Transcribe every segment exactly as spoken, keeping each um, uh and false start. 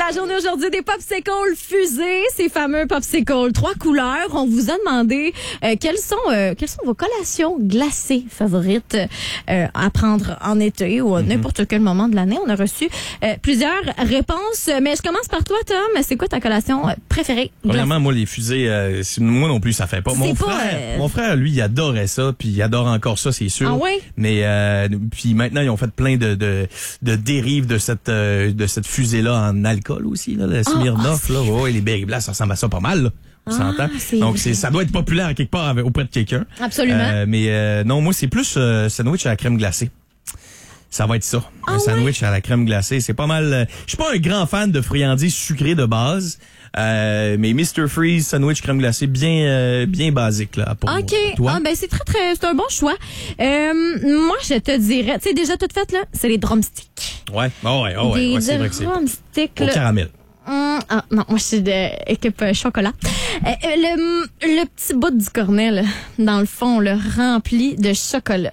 la journée aujourd'hui des popsicles fusées, ces fameux popsicles trois couleurs. On vous a demandé euh, quelles sont euh, quelles sont vos collations glacées favorites euh, à prendre en été ou à mm-hmm. n'importe quel moment de l'année. On a reçu euh, plusieurs réponses, mais je commence par toi, Tom. C'est quoi ta collation préférée? Premièrement, moi, les fusées, euh, moi non plus, ça fait pas. Mon pas, frère, euh... mon frère, lui, il adorait ça, puis il adore encore ça, c'est sûr. Ah ouais? Mais euh, puis maintenant, ils ont fait plein de de, de dérives de cette euh, de cette fusée-là en alcool aussi, là, le Smirnoff, oh, oh, là, ouais, les Berry Blast, ça ressemble à ça pas mal, là. On ah, s'entend. C'est Donc, c'est, ça doit être populaire quelque part avec, auprès de quelqu'un. Absolument. Euh, mais euh, non, moi, c'est plus euh, sandwich à la crème glacée. Ça va être ça. Ah, un sandwich ouais? à la crème glacée. C'est pas mal. Euh, je suis pas un grand fan de friandises sucrées de base. Euh, mais mister Freeze, sandwich crème glacée, bien euh, bien basique là pour OK. Toi? Ah, ben c'est très très c'est un bon choix. Euh, moi je te dirais, tu sais déjà tout fait là, c'est les drumsticks. Ouais. Oh ouais, oh ouais, des ouais c'est vrai que c'est. Drumsticks Au caramel. Hum, ah non, moi je suis de équipe euh, chocolat. Euh, le, le petit bout du cornet là, dans le fond, le rempli de chocolat.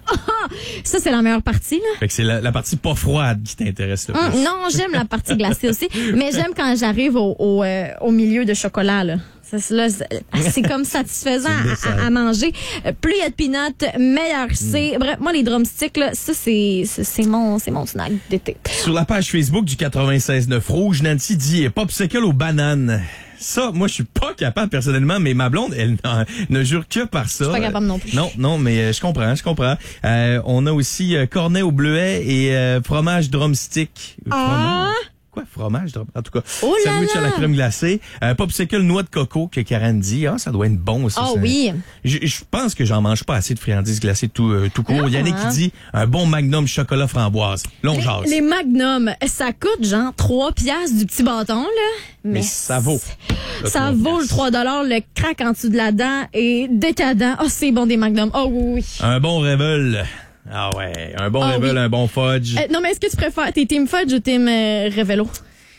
Ça c'est la meilleure partie là. Fait que c'est la, la partie pas froide qui t'intéresse le plus. Hum, non, j'aime la partie glacée aussi, mais j'aime quand j'arrive au au, euh, au milieu de chocolat là. C'est, là, c'est comme satisfaisant c'est à, à, à manger. Plus il y a de peanuts, meilleur c'est. Mm. Bref, moi, les drumsticks, là, ça, c'est, c'est, c'est, mon, c'est mon snack d'été. Sur la page Facebook du quatre-vingt-seize neuf Rouge, Nancy dit « Popsicle aux bananes ». Ça, moi, je suis pas capable personnellement, mais ma blonde, elle ne jure que par ça. Je suis pas capable non plus. Non, non, mais euh, je comprends, je comprends. Euh, on a aussi euh, cornet au bleuet et euh, fromage drumstick. Ah! Fromage. Quoi, fromage? En tout cas, oh sandwich là là. à la crème glacée. Euh, popsicle noix de coco que Karen dit. Ah, ça doit être bon aussi. Oh ça. oui. Je, je pense que j'en mange pas assez de friandises glacées tout, euh, tout court. Il y en a qui dit un bon magnum chocolat framboise. Là, on jase. Les magnums, ça coûte genre trois piastres du petit bâton, là. Mais, mais ça vaut. Ça vaut le trois dollars. Le crack en dessous de la dent est décadent. Oh, c'est bon des magnums. Oh oui, oui. Un bon Revel. Ah ouais, un bon oh, Revel, oui. Un bon fudge. Euh, non, mais est-ce que tu préfères, t'es team fudge ou team euh, Revelo?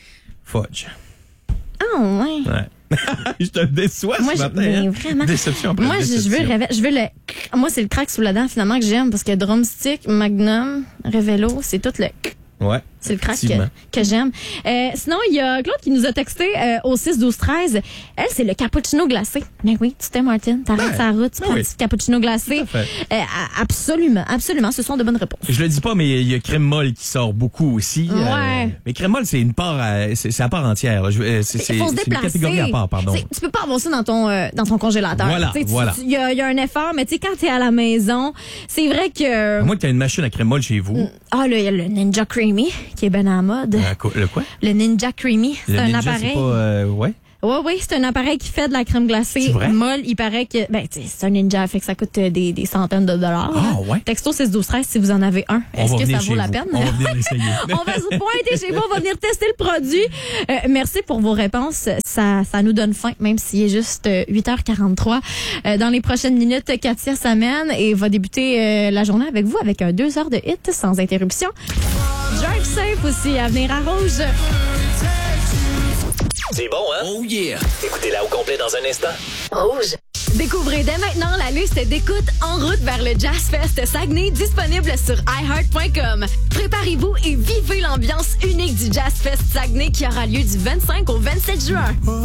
Fudge. Ah oh, ouais. Ouais. Je te déçois moi, ce je, matin. Mais hein? vraiment. Déception après moi, déception. je veux Revel, je veux le. Moi, c'est le crack sous la dent finalement que j'aime parce que drumstick, Magnum, Revelo, c'est tout le. Ouais. C'est le crack que, que j'aime. Euh, sinon, il y a Claude qui nous a texté euh, au six douze treize. Elle, c'est le cappuccino glacé. Mais oui, tu t'es Martin, t'arrêtes ouais. sa route, tu prends oui. un petit cappuccino glacé. Euh, absolument, absolument, ce sont de bonnes réponses. Je le dis pas, mais il y a crème molle qui sort beaucoup aussi. Ouais. Euh, mais crème molle, c'est une part, à, c'est, c'est à part entière. Là. Je, c'est, c'est, faut se c'est déplacer. une catégorie à part, pardon. Tu peux pas avoir ça dans ton euh, dans ton congélateur. Voilà, t'sais, voilà. Il y, y a un effort, mais tu sais, quand t'es à la maison, c'est vrai que. À moins que t'aies une machine à crème molle chez vous. Ah, il y a le Ninja Creamy qui est bien en mode. Euh, le quoi? Le Ninja Creamy. C'est le un Ninja, appareil. C'est pas, euh, ouais. Oui, oui, c'est un appareil qui fait de la crème glacée molle. Il paraît que, ben, c'est un Ninja, fait que ça coûte des, des centaines de dollars. Ah, oh, ouais. Texto six douze treize si vous en avez un. On Est-ce que ça vaut vous. la peine? On va venir l'essayer. On va se pointer chez vous, on va venir tester le produit. Euh, merci pour vos réponses. Ça, ça nous donne faim, même s'il est juste huit heures quarante-trois. Euh, dans les prochaines minutes, Katia s'amène et va débuter euh, la journée avec vous avec un deux heures de hit sans interruption. Drive Safe aussi à venir à Rouge. C'est bon, hein? Oh yeah! Écoutez-la au complet dans un instant. Rouge. Découvrez dès maintenant la liste d'écoute en route vers le Jazz Fest Saguenay disponible sur i heart point com. Préparez-vous et vivez l'ambiance unique du Jazz Fest Saguenay qui aura lieu du vingt-cinq au vingt-sept juin.